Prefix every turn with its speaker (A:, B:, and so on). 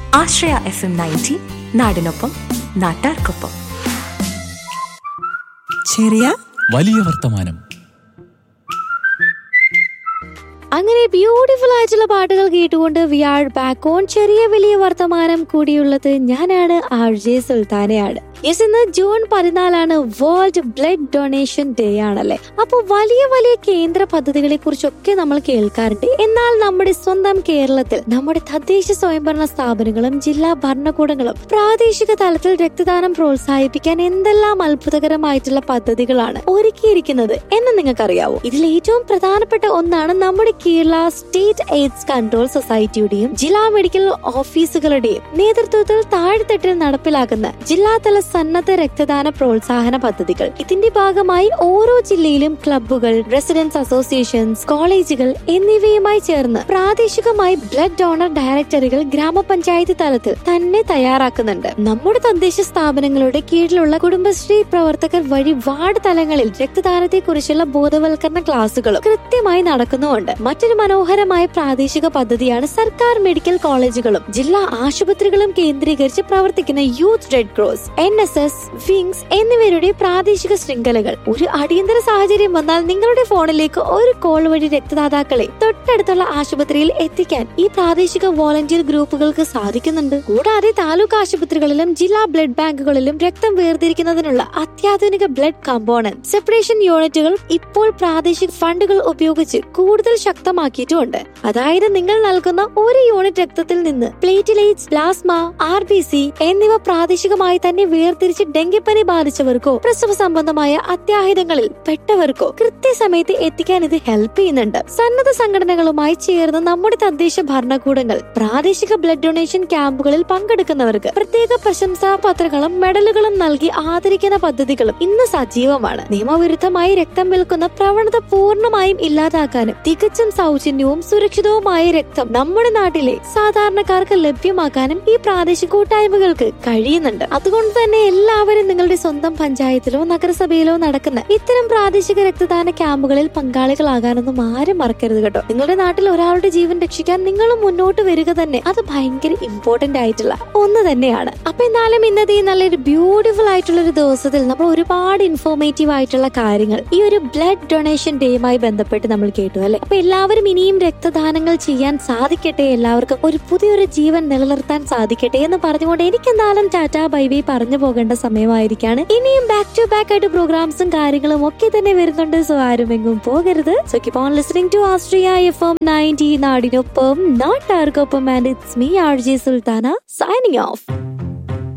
A: ആശ്രയ FM 90 നാടിനൊപ്പം നാട്ടാർക്കൊപ്പം.
B: ചെറിയ
C: വലിയ വർത്തമാനം.
D: അങ്ങനെ ബ്യൂട്ടിഫുൾ ആയിട്ടുള്ള പാട്ടുകൾ കേട്ടുകൊണ്ട് വി ആർ ബാക്ക് ഓൺ ചെറിയ വലിയ വർത്തമാനം. കൂടിയുള്ളത് ഞാനാണ് RJ സുൽത്താനയാണ്. യെസ്, ഇന്ന് June 14 world blood donation day ആണല്ലേ. അപ്പോൾ വലിയ വലിയ കേന്ദ്ര പദ്ധതികളെ കുറിച്ചൊക്കെ നമ്മൾ കേൾക്കാറുണ്ട്. എന്നാൽ നമ്മുടെ സ്വന്തം കേരളത്തിൽ നമ്മുടെ തദ്ദേശ സ്വയംഭരണ സ്ഥാപനങ്ങളും ജില്ലാ ഭരണകൂടങ്ങളും പ്രാദേശിക തലത്തിൽ രക്തദാനം പ്രോത്സാഹിപ്പിക്കാൻ എന്തെല്ലാം അത്ഭുതകരമായിട്ടുള്ള പദ്ധതികളാണ് ഒരുക്കിയിരിക്കുന്നത് എന്ന് നിങ്ങൾക്കറിയാവോ? ഇതിൽ ഏറ്റവും പ്രധാനപ്പെട്ട ഒന്നാണ് നമ്മുടെ കേരള സ്റ്റേറ്റ് എയ്ഡ്സ് കൺട്രോൾ സൊസൈറ്റിയുടെയും ജില്ലാ മെഡിക്കൽ ഓഫീസുകളുടെയും നേതൃത്വത്തിൽ താഴെത്തട്ടിൽ നടപ്പിലാക്കുന്ന ജില്ലാതല സന്നദ്ധ രക്തദാന പ്രോത്സാഹന പദ്ധതികൾ. ഇതിന്റെ ഭാഗമായി ഓരോ ജില്ലയിലും ക്ലബ്ബുകൾ, റെസിഡൻസ് അസോസിയേഷൻസ്, കോളേജുകൾ എന്നിവയുമായി ചേർന്ന് പ്രാദേശികമായി ബ്ലഡ് ഡോണർ ഡയറക്ടറികൾ ഗ്രാമപഞ്ചായത്ത് തലത്തിൽ തന്നെ തയ്യാറാക്കുന്നുണ്ട്. നമ്മുടെ തദ്ദേശ സ്ഥാപനങ്ങളുടെ കീഴിലുള്ള കുടുംബശ്രീ പ്രവർത്തകർ വഴി വാർഡ് തലങ്ങളിൽ രക്തദാനത്തെ കുറിച്ചുള്ള ബോധവൽക്കരണ ക്ലാസുകളും കൃത്യമായി നടക്കുന്നുമുണ്ട്. മറ്റൊരു മനോഹരമായ പ്രാദേശിക പദ്ധതിയാണ് സർക്കാർ മെഡിക്കൽ കോളേജുകളും ജില്ലാ ആശുപത്രികളും കേന്ദ്രീകരിച്ച് പ്രവർത്തിക്കുന്ന youth red cross, NSS, wings എന്നിവരുടെ പ്രാദേശിക ശൃംഖലകൾ. ഒരു അടിയന്തര സാഹചര്യം വന്നാൽ നിങ്ങളുടെ ഫോണിലേക്ക് ഒരു കോൾ വഴി രക്തദാതാക്കളെ തൊട്ടടുത്തുള്ള ആശുപത്രിയിൽ എത്തിക്കാൻ ഈ പ്രാദേശിക വോളണ്ടിയർ ഗ്രൂപ്പുകൾക്ക് സാധിക്കുന്നുണ്ട്. കൂടാതെ താലൂക്ക് ആശുപത്രികളിലും ജില്ലാ ബ്ലഡ് ബാങ്കുകളിലും രക്തം വേർതിരിക്കുന്നതിനുള്ള അത്യാധുനിക ബ്ലഡ് കമ്പോണന്റ് സെപ്പറേഷൻ യൂണിറ്റുകൾ ഇപ്പോൾ പ്രാദേശിക ഫണ്ടുകൾ ഉപയോഗിച്ച് കൂടുതൽ ശക്തമാക്കിയിട്ടുമുണ്ട്. അതായത് നിങ്ങൾ നൽകുന്ന ഒരു യൂണിറ്റ് രക്തത്തിൽ നിന്ന് പ്ലേറ്റ്ലേറ്റ്സ്, പ്ലാസ്മ, RBC എന്നിവ പ്രാദേശികമായി തന്നെ വേർതിരിച്ച് ഡെങ്കിപ്പനി ബാധിച്ചവർക്കോ പ്രസവ സംബന്ധമായ അത്യാഹിതങ്ങളിൽ പെട്ടവർക്കോ കൃത്യസമയത്ത് എത്തിക്കാൻ ഇത് ഹെൽപ്പ് ചെയ്യുന്നുണ്ട്. സന്നദ്ധ സംഘടനകളുമായി ചേർന്ന് നമ്മുടെ തദ്ദേശ ഭരണകൂടങ്ങൾ പ്രാദേശിക ബ്ലഡ് ഡൊണേഷൻ ക്യാമ്പുകളിൽ പങ്കെടുക്കുന്നവർക്ക് പ്രത്യേക പ്രശംസാ പത്രങ്ങളും മെഡലുകളും നൽകി ആദരിക്കുന്ന പദ്ധതികളും ഇന്ന് സജീവമാണ്. നിയമവിരുദ്ധമായി രക്തം വിൽക്കുന്ന പ്രവണത പൂർണ്ണമായും ഇല്ലാതാക്കാനും തികച്ചും സൗജന്യവും സുരക്ഷിതവുമായ രക്തം നമ്മുടെ നാട്ടിലെ സാധാരണക്കാർക്ക് ലഭ്യമാക്കാനും ഈ പ്രാദേശിക കൂട്ടായ്മകൾക്ക് കഴിയുന്നുണ്ട്. അതുകൊണ്ട് തന്നെ എല്ലാവരും നിങ്ങളുടെ സ്വന്തം പഞ്ചായത്തിലോ നഗരസഭയിലോ നടക്കുന്ന ഇത്തരം പ്രാദേശിക രക്തദാന ക്യാമ്പുകളിൽ പങ്കാളികളാകാനൊന്നും ആരും മറക്കരുത് കേട്ടോ. നിങ്ങളുടെ നാട്ടിൽ ഒരാളുടെ ജീവൻ രക്ഷിക്കാൻ നിങ്ങളും മുന്നോട്ട് വരിക തന്നെ അത് ഭയങ്കര ഇമ്പോർട്ടന്റ് ആയിട്ടുള്ള ഒന്ന് തന്നെയാണ്. അപ്പൊ എന്നാലും ഇന്നത്തെ ഈ നല്ലൊരു ബ്യൂട്ടിഫുൾ ആയിട്ടുള്ള ഒരു ദിവസത്തിൽ നമ്മൾ ഒരുപാട് ഇൻഫോർമേറ്റീവ് ആയിട്ടുള്ള കാര്യങ്ങൾ ഈ ഒരു ബ്ലഡ് ഡൊണേഷൻ ഡേയുമായി ബന്ധപ്പെട്ട് നമ്മൾ കേട്ടു അല്ലെ. അപ്പൊ എല്ലാവരും ഇനിയും രക്തദാനങ്ങൾ ചെയ്യാൻ സാധിക്കട്ടെ, എല്ലാവർക്കും ഒരു പുതിയൊരു ജീവൻ നിലനിർത്താൻ സാധിക്കട്ടെ എന്ന് പറഞ്ഞുകൊണ്ട് എനിക്ക് എന്തായാലും ടാറ്റാ ബൈ ബൈ പറഞ്ഞു പോകേണ്ട സമയമായിരിക്കാണ്. ഇനിയും ബാക്ക് ടു ബാക്ക് ആയിട്ട് പ്രോഗ്രാംസും കാര്യങ്ങളും ഒക്കെ തന്നെ വരുന്നുണ്ട്. സോ ആരും എങ്ങും പോകരുത്. So keep on listening to Ashraya FM 90 നാടിനൊപ്പം നാട്ടാർക്കൊപ്പം. And it's me RJ Sultana signing off.